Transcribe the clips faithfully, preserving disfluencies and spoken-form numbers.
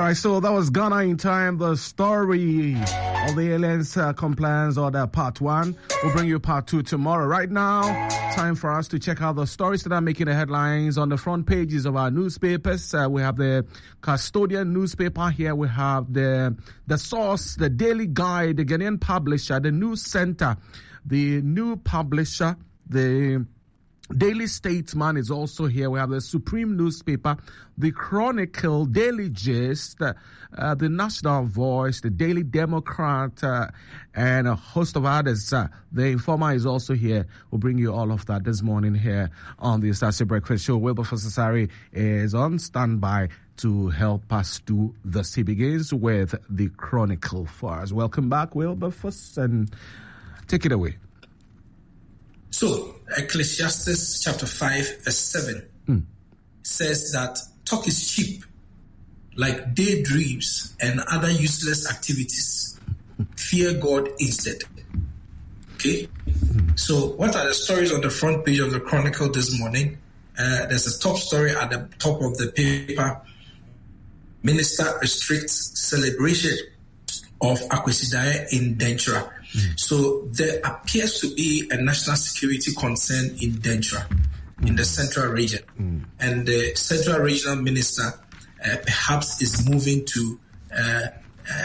right, so that was Ghana in Time, the story of the aliens uh, compliance order part one. We'll bring you part two tomorrow. Right now, time for us to check out the stories that are making the headlines on the front pages of our newspapers. Uh, we have the Custodian newspaper here. We have the the Source, the Daily Guide, the Ghanaian Publisher, the News Center, the New Publisher, the Daily Statesman is also here. We have the Supreme newspaper, the Chronicle, Daily Gist, uh, uh, the National Voice, the Daily Democrat, uh, and a host of others. Uh, the Informer is also here. We'll bring you all of that this morning here on the Stasi Breakfast Show. Wilberforce Asari is on standby to help us do this. He begins with the Chronicle for us. Welcome back, Wilberforce, and take it away. So, Ecclesiastes chapter five, verse seven mm. says that talk is cheap, like daydreams and other useless activities. Fear God instead. Okay? Mm. So, what are the stories on the front page of the Chronicle this morning? Uh, there's a top story at the top of the paper. Minister restricts celebration of Akwesi in Denchira. Mm. So there appears to be a national security concern in Denchira, mm. in the central region. Mm. And the central regional minister uh, perhaps is moving to uh, uh,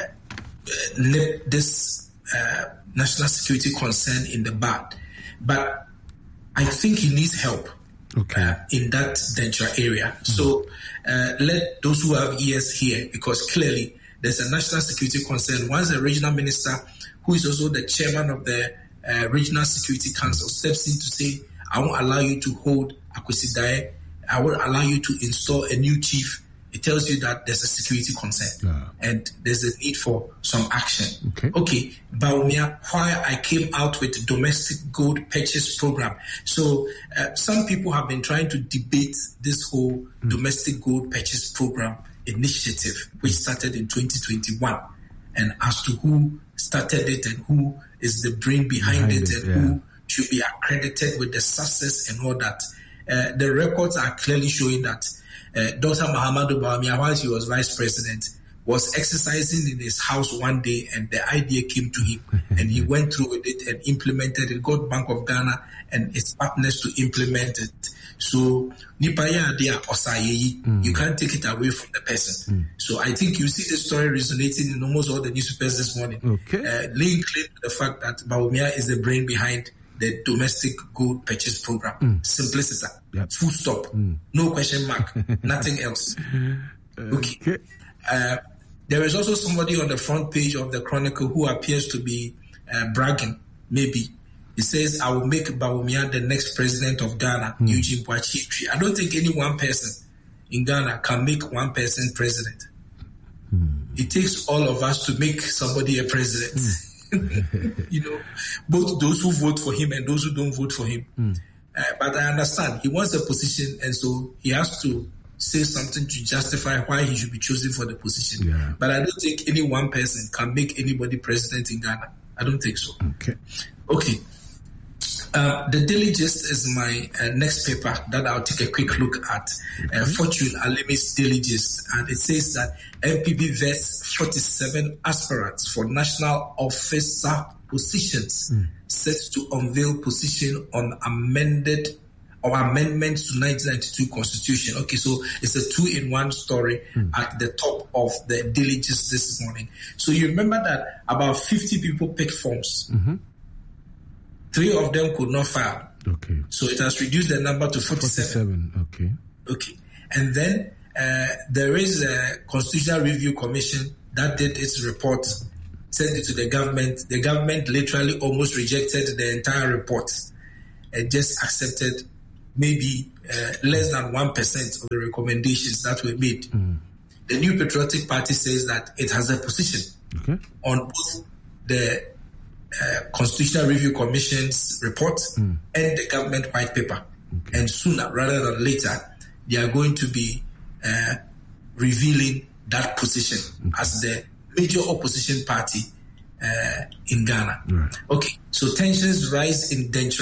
nip this uh, national security concern in the bud. But I think he needs help okay. uh, in that Denchira area. Mm. So uh, let those who have ears hear, because clearly there's a national security concern. Once the regional minister, who is also the chairman of the uh, Regional Security Council, steps in to say, I won't allow you to hold Akwesi Daye, I won't allow you to install a new chief, it tells you that there's a security concern yeah. and there's a need for some action. Okay, okay. Bawumia, why I came out with the domestic gold purchase program. So uh, some people have been trying to debate this whole mm. domestic gold purchase program initiative, which started in twenty twenty-one, and as to who started it and who is the brain behind, behind it, it and yeah. who should be accredited with the success and all that. Uh, the records are clearly showing that uh, Doctor Mahamudu Bawumia, while he was vice president, was exercising in his house one day and the idea came to him and he went through with it and implemented it, got Bank of Ghana and its partners to implement it. So, Nipaya dia osayeyi, you can't take it away from the person. Mm. So, I think you see the story resonating in almost all the newspapers this morning. Okay. Uh, laying claim to the fact that Bawumia is the brain behind the domestic gold purchase program. Mm. Simplicity. Yep. Full stop. Mm. No question mark. Nothing else. Okay. okay. Uh, there is also somebody on the front page of the Chronicle who appears to be uh, bragging, maybe. He says, I will make Bawumia the next president of Ghana, mm. Eugene Boakye. I don't think any one person in Ghana can make one person president. Mm. It takes all of us to make somebody a president. Mm. You know, both those who vote for him and those who don't vote for him. Mm. Uh, but I understand he wants a position, and so he has to say something to justify why he should be chosen for the position. Yeah. But I don't think any one person can make anybody president in Ghana. I don't think so. Okay. Okay. Uh, the Daily Gist is my uh, next paper that I'll take a quick look at. Uh, mm-hmm. Fortune Alimi's Daily Gist, and it says that N P P vets forty-seven aspirants for national officer positions, mm. set to unveil position on amended or amendments to nineteen ninety-two Constitution. Okay, so it's a two-in-one story mm. at the top of the Daily Gist this morning. So you remember that about fifty people picked forms. Mm-hmm. Three of them could not file. Okay. So it has reduced the number to forty-seven. forty-seven. Okay. Okay. And then uh, there is a Constitutional Review Commission that did its report, sent it to the government. The government literally almost rejected the entire report and just accepted maybe uh, less than one percent of the recommendations that were made. Mm. The New Patriotic Party says that it has a position okay. on both the Uh, Constitutional Review Commission's report mm. and the government white paper. Okay. And sooner rather than later, they are going to be uh, revealing that position okay. as the major opposition party uh, in Ghana. Right. Okay, so tensions rise in Denchira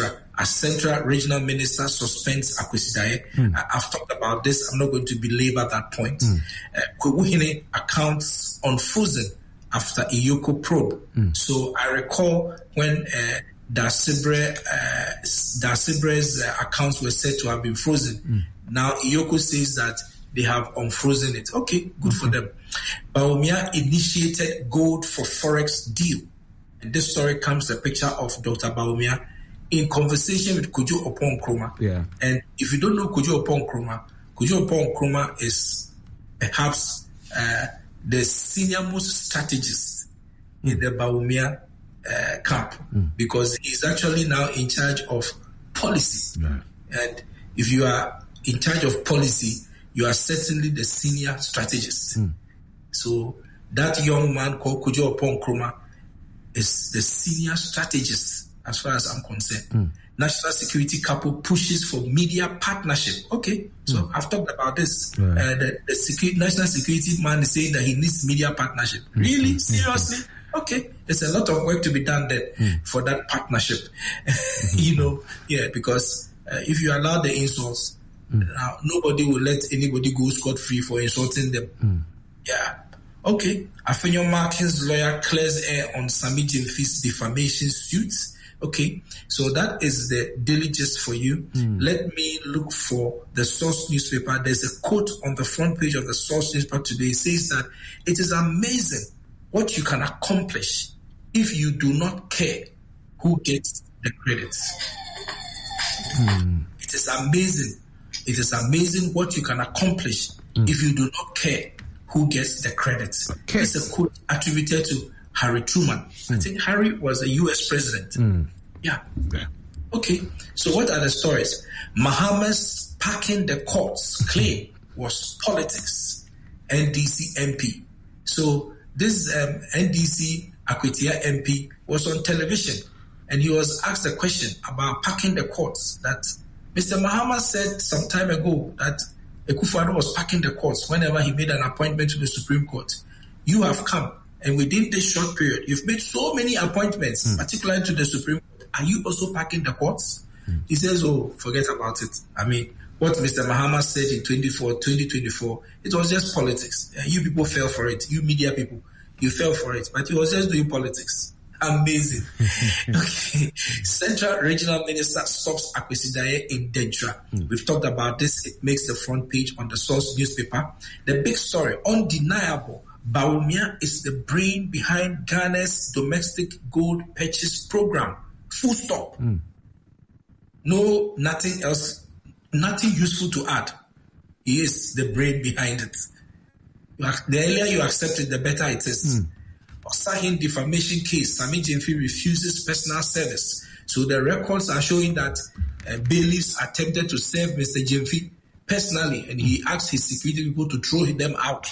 as Central Regional Minister suspends Akwesi Daye. Mm. I've talked about this. I'm not going to belabor that point. Mm. Uh, Kwebuhene accounts unfrozen after Iyoko probe. Mm. So I recall when uh, Dasibre, uh, Dasibre's uh, accounts were said to have been frozen. Mm. Now Iyoko says that they have unfrozen it. Okay, good okay. for them. Bawumia initiated gold for Forex deal. And this story comes the picture of Doctor Bawumia in conversation with Kojo Oppong Nkrumah. Yeah. And if you don't know Kojo Oppong Nkrumah, Kojo Oppong Nkrumah is perhaps uh, the senior most strategist mm. in the Bawumia uh, camp mm. because he's actually now in charge of policy. Yeah. And if you are in charge of policy, you are certainly the senior strategist. Mm. So that young man called Kojo Oppong Nkrumah is the senior strategist as far as I'm concerned. Mm. National Security Couple pushes for media partnership. Okay, so mm. I've talked about this. Right. Uh, the the security, National Security man is saying that he needs media partnership. Mm. Really? Seriously? Mm. Okay, there's a lot of work to be done there mm. for that partnership. You know, yeah, because uh, if you allow the insults, mm. uh, nobody will let anybody go scot-free for insulting them. Mm. Yeah. Okay, Afenyo Markin's lawyer clears air on Sammy Gyamfi's defamation suits. Okay, so that is the daily gist for you. Mm. Let me look for the Source newspaper. There's a quote on the front page of the Source newspaper today. It says that it is amazing what you can accomplish if you do not care who gets the credits. Mm. It is amazing. It is amazing what you can accomplish mm. if you do not care who gets the credit. Okay. It's a quote attributed to Harry Truman. Mm. I think Harry was a U S president. Mm. Yeah. yeah. Okay. So what are the stories? Mahama's packing the courts claim was politics. N D C M P. So this um, N D C Akwetia M P was on television and he was asked a question about packing the courts that Mister Mahama said some time ago that Akufo-Addo was packing the courts whenever he made an appointment to the Supreme Court. You have come, and within this short period, you've made so many appointments, mm. particularly to the Supreme Court. Are you also packing the courts? Mm. He says, oh, forget about it. I mean, what Mister Mahama said in twenty twenty-four, it was just politics. You people fell for it. You media people, you fell for it. But he was just doing politics. Amazing. Okay. Central Regional Minister stops Akwesi Daye in Dentra. Mm. We've talked about this. It makes the front page on the Source newspaper. The big story, undeniable. Bawumia is the brain behind Ghana's domestic gold purchase program. Full stop. Mm. No, nothing else, nothing useful to add. He is the brain behind it. The earlier you accept it, the better it is. Mm. Osahin defamation case, Sammy Gyamfi refuses personal service. So the records are showing that uh, bailiffs attempted to serve Mister Gyamfi personally, and he asked his security people to throw them out.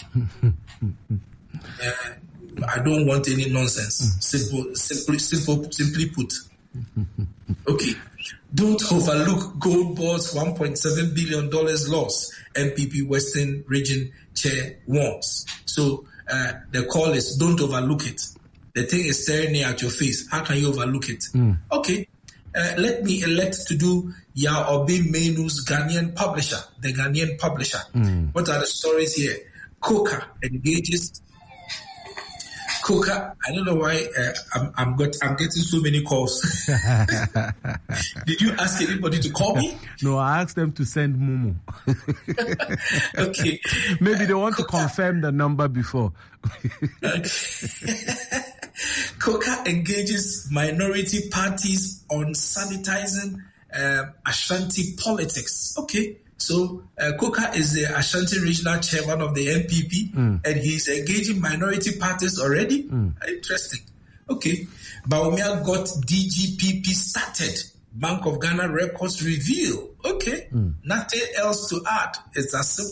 uh, I don't want any nonsense. Simple, simply, simple, simply put. Okay. Don't overlook Gold Board's one point seven billion dollars loss. M P P Western Region Chair warns. So uh, the call is don't overlook it. The thing is staring near at your face. How can you overlook it? Mm. Okay. Uh, let me elect to do Ya Obi Menu's Ghanaian publisher, the Ghanaian publisher. Mm. What are the stories here? Coca engages. Coca, I don't know why uh, I'm I'm, got, I'm getting so many calls. Did you ask anybody to call me? No, I asked them to send Mumu. Okay. Maybe they want uh, to confirm the number before. Coca engages minority parties on sanitizing uh, Ashanti politics. Okay. So uh, Coca is the Ashanti Regional Chairman of the N P P, mm. and he's engaging minority parties already. Mm. Interesting. Okay. Bawumia got D G P P started. Bank of Ghana records reveal. Okay. Mm. Nothing else to add. It's as simple.